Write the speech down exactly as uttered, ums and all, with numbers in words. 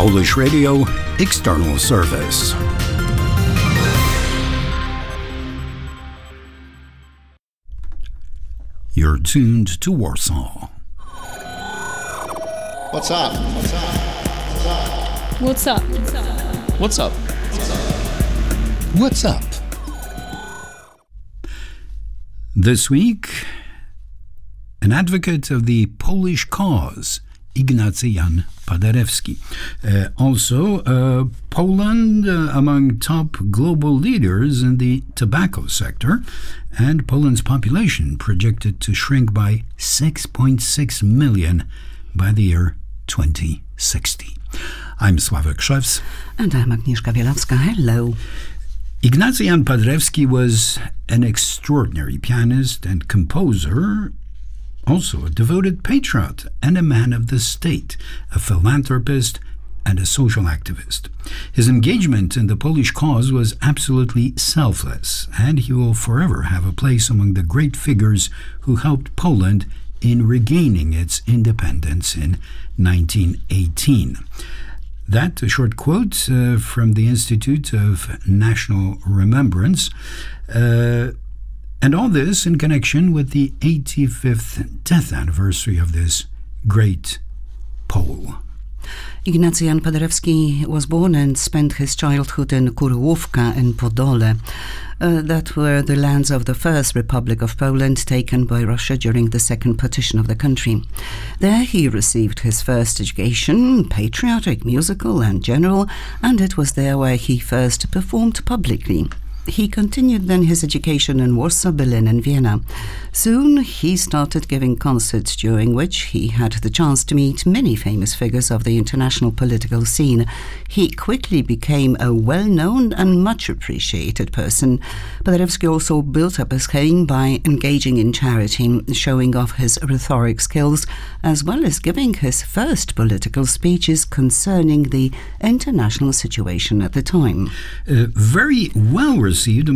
Polish Radio External Service. You're tuned to Warsaw. What's up? What's up? What's up? What's up? What's up? What's up? This week, an advocate of the Polish cause, Ignacy Jan Paderewski. Uh, also, uh, Poland uh, among top global leaders in the tobacco sector, and Poland's population projected to shrink by six point six million by the year twenty sixty. I'm Sławek Szewc. And I'm Agnieszka Bielawska. Hello. Ignacy Jan Paderewski was an extraordinary pianist and composer, also a devoted patriot and a man of the state, a philanthropist and a social activist. His engagement in the Polish cause was absolutely selfless, and he will forever have a place among the great figures who helped Poland in regaining its independence in nineteen eighteen. That, a short quote uh, from the Institute of National Remembrance, uh, and all this in connection with the eighty-fifth death anniversary of this great Pole. Ignacy Jan Paderewski was born and spent his childhood in Kurłówka in Podole. Uh, that were the lands of the First Republic of Poland taken by Russia during the second partition of the country. There he received his first education, patriotic, musical and general, and it was there where he first performed publicly. He continued then his education in Warsaw, Berlin and Vienna. Soon he started giving concerts during which he had the chance to meet many famous figures of the international political scene. He quickly became a well-known and much appreciated person. Paderewski also built up his fame by engaging in charity, showing off his rhetoric skills, as well as giving his first political speeches concerning the international situation at the time. Uh, very well received